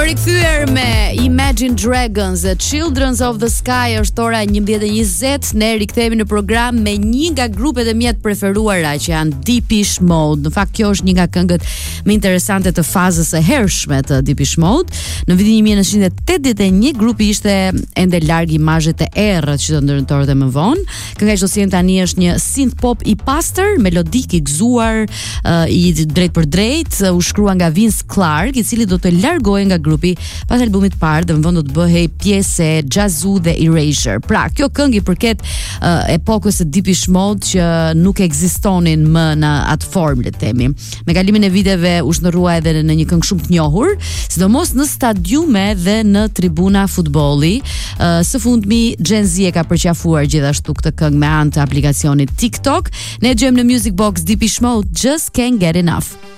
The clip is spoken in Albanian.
Rikthyer me Imagine Dragons, Children of the Sky. Është ora 11:20. Ne rikthehemi në program me një nga grupet e mia të preferuara që janë Depeche Mode. Në fakt kjo është një nga këngët më interesante të fazës së hershme të Depeche Mode. Në vitin 1981 grupi ishte ende larg imazhet e errët që të ndërtorët më vonë. Kënga që do sjellin tani është një synth pop i pastër, melodik i gëzuar, i drejt për drejt, u shkrua nga Vince Clarke, i cili do të largohej nga grupi pas albumit të parë, dhe më vonë do të bëhej pjesë e Jazzu dhe Erasure. Pra, kjo këngë i përket epokës së Depeche Mode që nuk ekzistonin më në atë formë, le të themi. Me kalimin e viteve u shndërrua edhe në një këngë shumë të njohur, sidomos në stadiume dhe në tribuna futbolli. Së fundmi Gen Z e ka përqafuar gjithashtu këtë këngë me anë të aplikacionit TikTok. Ne gjejmë në Music Box Depeche Mode, Just Can't Get Enough.